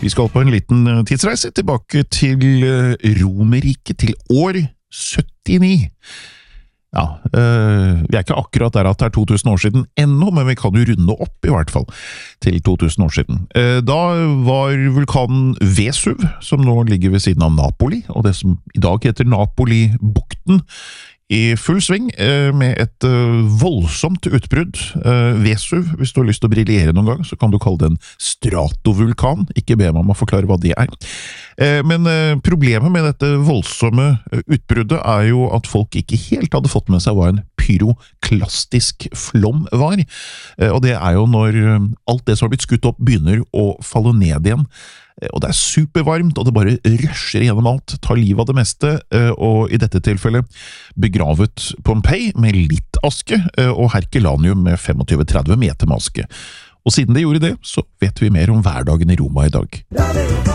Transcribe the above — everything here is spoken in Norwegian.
Vi skal på en liten tidsreise tilbake til Romerriket, til år 79. Ja, vi er ikke akkurat der at det er 2000 år siden ennå, men vi kan jo runde opp i hvert fall til 2000 år siden. Da var vulkanen Vesuv, som nå ligger ved siden av Napoli, og det som i dag heter Napoli-bukten, i full sving med et voldsomt utbrudd. Vesuv, hvis du har lyst til å briljere noen gang, så kan du kalle det en stratovulkan. Ikke be meg om å forklare hva det er. Men problemet med dette voldsomme utbruddet er jo at folk ikke helt hadde fått med seg hva en pyroklastisk flom var. Og det er jo når alt det som har blitt skutt opp begynner å falle ned igjen. Og det er supervarmt, og det bare rusher gjennom alt, tar livet av det meste, og i dette tilfellet begravet Pompeii med litt aske, og Herculaneum med 25-30 meter med aske. Og siden det gjorde det, så vet vi mer om hverdagen i Roma i dag.